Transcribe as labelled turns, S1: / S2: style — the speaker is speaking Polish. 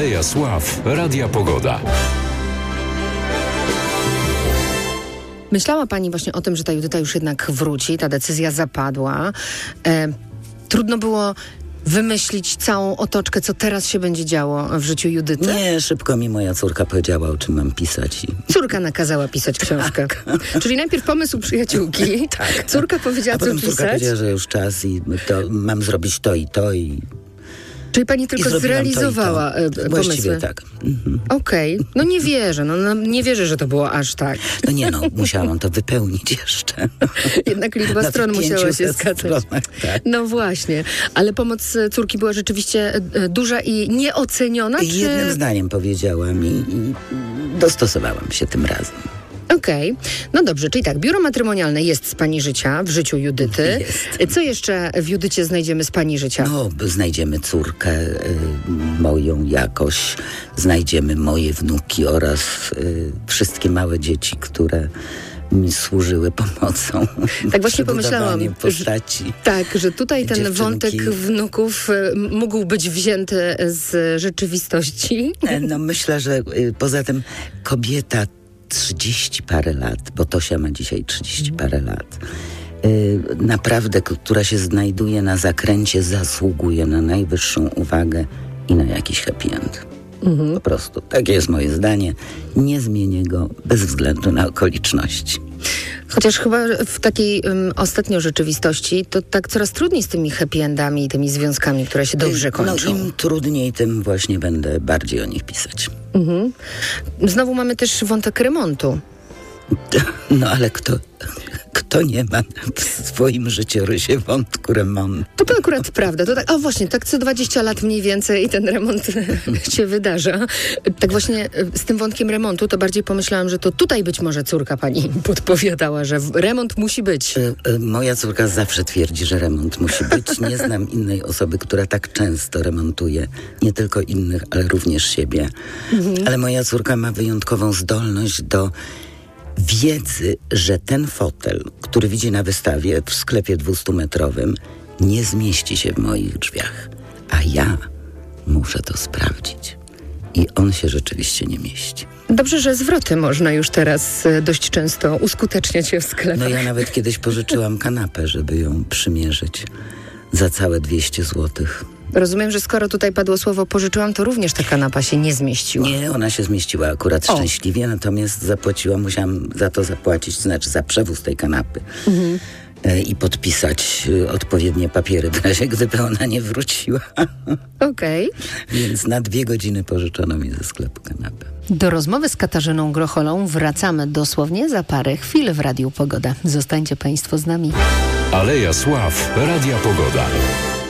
S1: Aleja Sław Radia Pogoda.
S2: Myślała Pani właśnie o tym, że ta Judyta już jednak wróci, ta decyzja zapadła. Trudno było wymyślić całą otoczkę, co teraz się będzie działo w życiu Judyty?
S3: Nie, szybko mi moja córka powiedziała, o czym mam pisać.
S2: Córka nakazała pisać książkę. Czyli najpierw pomysł przyjaciółki.
S3: Tak.
S2: Córka powiedziała, co pisać.
S3: Córka powiedziała, że już czas i to, mam zrobić to i to i...
S2: Czyli pani tylko zrealizowała pomysły?
S3: Właściwie tak.
S2: Okej. No nie wierzę. Nie wierzę, że to było aż tak.
S3: No nie, musiałam to wypełnić jeszcze.
S2: Jednak liczba stron musiała się zgadzać.
S3: Tak.
S2: No właśnie. Ale pomoc córki była rzeczywiście duża i nieoceniona?
S3: Jednym zdaniem powiedziałam i dostosowałam się tym razem.
S2: Okej. No dobrze, czyli tak, biuro matrymonialne jest z pani życia, w życiu Judyty.
S3: Jest.
S2: Co jeszcze w Judycie znajdziemy z pani życia?
S3: No, znajdziemy córkę moją jakoś, znajdziemy moje wnuki oraz wszystkie małe dzieci, które mi służyły pomocą.
S2: Tak właśnie pomyślałam,
S3: postaci.
S2: że tutaj ten
S3: dziewczynki.
S2: wątek wnuków mógł być wzięty z rzeczywistości.
S3: No myślę, że poza tym kobieta 30 parę lat, bo Tosia ma dzisiaj 30 parę lat, naprawdę, która się znajduje na zakręcie, zasługuje na najwyższą uwagę i na jakiś happy end. Po prostu. Takie jest moje zdanie. Nie zmienię go bez względu na okoliczności.
S2: Chociaż chyba w takiej ostatnio rzeczywistości to tak coraz trudniej z tymi happy endami i tymi związkami, które się dobrze kończą.
S3: No im trudniej, tym właśnie będę bardziej o nich pisać.
S2: Znowu mamy też wątek remontu.
S3: No ale kto nie ma w swoim życiorysie wątku remontu?
S2: To akurat prawda. To tak, właśnie, tak co 20 lat mniej więcej ten remont się wydarza. Tak właśnie z tym wątkiem remontu to bardziej pomyślałam, że to tutaj być może córka pani podpowiadała, że remont musi być.
S3: Moja córka zawsze twierdzi, że remont musi być. Nie znam innej osoby, która tak często remontuje nie tylko innych, ale również siebie. Ale moja córka ma wyjątkową zdolność do wiedzy, że ten fotel, który widzi na wystawie w sklepie 200-metrowym, nie zmieści się w moich drzwiach. A ja muszę to sprawdzić. I on się rzeczywiście nie mieści.
S2: Dobrze, że zwroty można już teraz dość często uskuteczniać się w sklepach.
S3: No ja nawet kiedyś pożyczyłam kanapę, żeby ją przymierzyć za całe 200 złotych.
S2: Rozumiem, że skoro tutaj padło słowo pożyczyłam, to również ta kanapa się nie zmieściła.
S3: Nie, ona się zmieściła akurat szczęśliwie, natomiast musiałam za to zapłacić, to znaczy za przewóz tej kanapy. I podpisać odpowiednie papiery w razie, gdyby ona nie wróciła.
S2: Okej.
S3: Więc na 2 godziny pożyczono mi ze sklepu kanapę.
S2: Do rozmowy z Katarzyną Grocholą wracamy dosłownie za parę chwil w Radiu Pogoda. Zostańcie Państwo z nami.
S1: Aleja Sław Radia Pogoda.